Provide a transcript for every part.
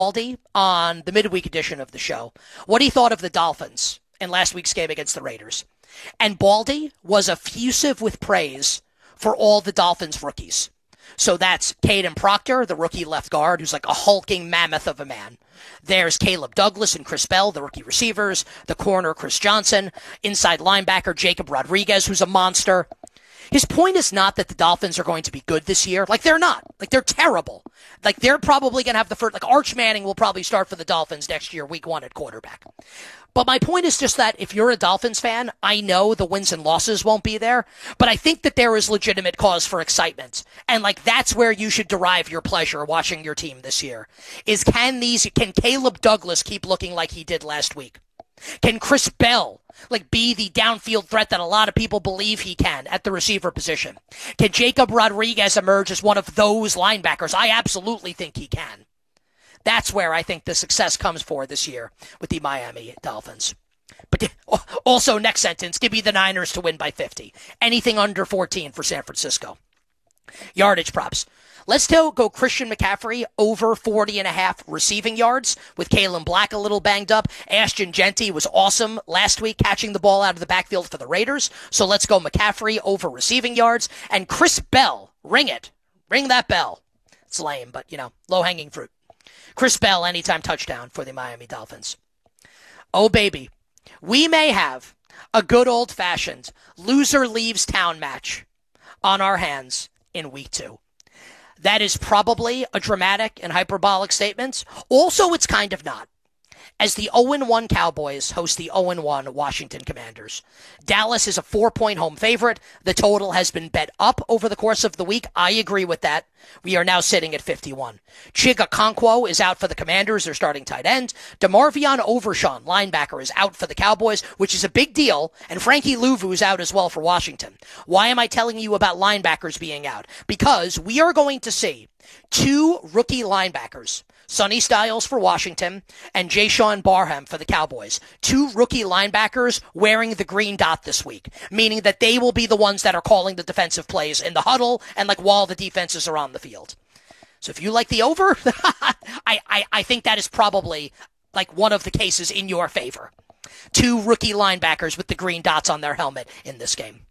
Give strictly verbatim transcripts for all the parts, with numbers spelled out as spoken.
Baldy on the midweek edition of the show what he thought of the Dolphins in last week's game against the Raiders. And Baldy was effusive with praise for all the Dolphins rookies. So that's Caden Proctor, the rookie left guard, who's like a hulking mammoth of a man. There's Caleb Douglas and Chris Bell, the rookie receivers, the corner Chris Johnson, inside linebacker Jacob Rodriguez, who's a monster. His point is not that the Dolphins are going to be good this year. Like, they're not. Like, they're terrible. Like, they're probably going to have the first, like, Arch Manning will probably start for the Dolphins next year, week one at quarterback. But my point is just that if you're a Dolphins fan, I know the wins and losses won't be there, but I think that there is legitimate cause for excitement. And, like, that's where you should derive your pleasure watching your team this year. Is can these, can Caleb Douglas keep looking like he did last week? Can Chris Bell, like, be the downfield threat that a lot of people believe he can at the receiver position? Can Jacob Rodriguez emerge as one of those linebackers? I absolutely think he can. That's where I think the success comes for this year with the Miami Dolphins. But also, next sentence, give me the Niners to win by fifty. Anything under fourteen for San Francisco. Yardage props. Let's go Christian McCaffrey over forty and a half receiving yards with Kalen Black a little banged up. Ashton Genty was awesome last week catching the ball out of the backfield for the Raiders. So let's go McCaffrey over receiving yards. And Chris Bell, ring it. Ring that bell. It's lame, but, you know, low-hanging fruit. Chris Bell, anytime touchdown for the Miami Dolphins. Oh, baby. We may have a good old-fashioned loser leaves town match on our hands in week two. That is probably a dramatic and hyperbolic statement. Also, it's kind of not. As the oh and one Cowboys host the oh and one Washington Commanders. Dallas is a four-point home favorite. The total has been bet up over the course of the week. I agree with that. We are now sitting at fifty-one. Chig Okonkwo is out for the Commanders, their starting tight end. DeMarvion Overshawn, linebacker, is out for the Cowboys, which is a big deal. And Frankie Louvu is out as well for Washington. Why am I telling you about linebackers being out? Because we are going to see two rookie linebackers, Sonny Styles for Washington and Jayshawn Barham for the Cowboys. Two rookie linebackers wearing the green dot this week, meaning that they will be the ones that are calling the defensive plays in the huddle and like while the defenses are on the field. So if you like the over, I, I, I think that is probably like one of the cases in your favor. Two rookie linebackers with the green dots on their helmet in this game.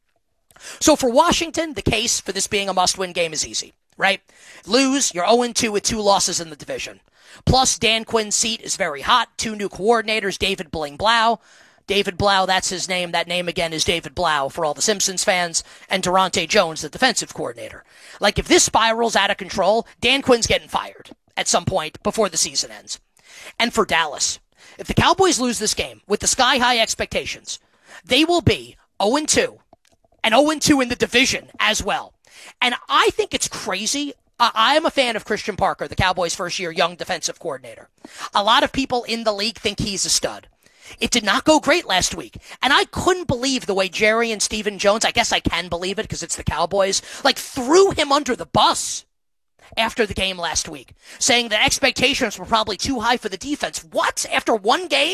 So for Washington, the case for this being a must-win game is easy, right? Lose, you're oh and two with two losses in the division. Plus, Dan Quinn's seat is very hot. Two new coordinators, David Bling Blau. David Blau, that's his name. That name again is David Blau for all the Simpsons fans. And Durante Jones, the defensive coordinator. Like, if this spirals out of control, Dan Quinn's getting fired at some point before the season ends. And for Dallas, if the Cowboys lose this game with the sky-high expectations, they will be oh and two. And oh and two in the division as well. And I think it's crazy. I am a fan of Christian Parker, the Cowboys' first-year young defensive coordinator. A lot of people in the league think he's a stud. It did not go great last week. And I couldn't believe the way Jerry and Stephen Jones, I guess I can believe it because it's the Cowboys, like threw him under the bus after the game last week, saying that expectations were probably too high for the defense. What? After one game?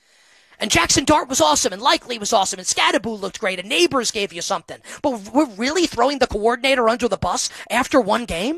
And Jackson Dart was awesome, and Likely was awesome, and Scadaboo looked great, and Neighbors gave you something. But we're really throwing the coordinator under the bus after one game?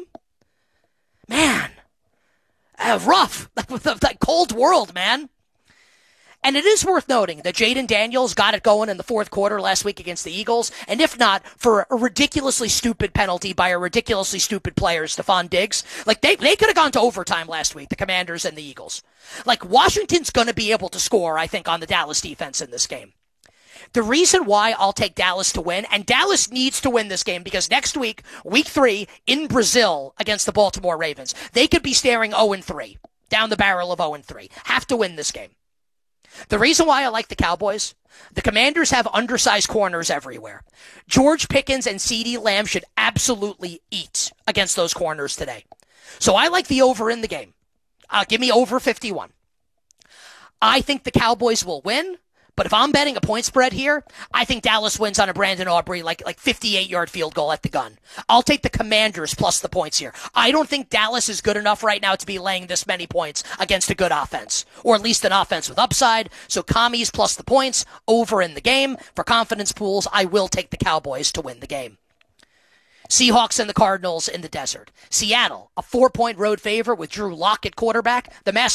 Man. Uh, rough. That cold world, man. And it is worth noting that Jaden Daniels got it going in the fourth quarter last week against the Eagles, and if not, for a ridiculously stupid penalty by a ridiculously stupid player, Stephon Diggs. Like, they, they could have gone to overtime last week, the Commanders and the Eagles. Like, Washington's going to be able to score, I think, on the Dallas defense in this game. The reason why I'll take Dallas to win, and Dallas needs to win this game because next week, week three, in Brazil against the Baltimore Ravens, they could be staring oh and three, down the barrel of oh and three. Have to win this game. The reason why I like the Cowboys, the Commanders have undersized corners everywhere. George Pickens and CeeDee Lamb should absolutely eat against those corners today. So I like the over in the game. Uh, give me over fifty-one. I think the Cowboys will win, but if I'm betting a point spread here, I think Dallas wins on a Brandon Aubrey like like fifty-eight-yard field goal at the gun. I'll take the Commanders plus the points here. I don't think Dallas is good enough right now to be laying this many points against a good offense, or at least an offense with upside. So commies plus the points over in the game. For confidence pools, I will take the Cowboys to win the game. Seahawks and the Cardinals in the desert. Seattle, a four-point road favorite with Drew Lock at quarterback. The mass